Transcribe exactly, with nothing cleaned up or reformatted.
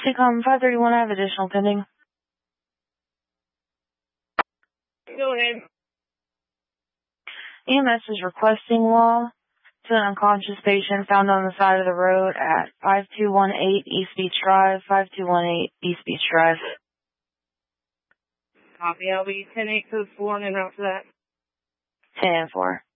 Tacom five thirty-one, I have additional pending. Go ahead. E M S is requesting law to an unconscious patient found on the side of the road at five two one eight East Beach Drive, five two one eight East Beach Drive. Copy. I'll be ten eight code four and then after that. ten four.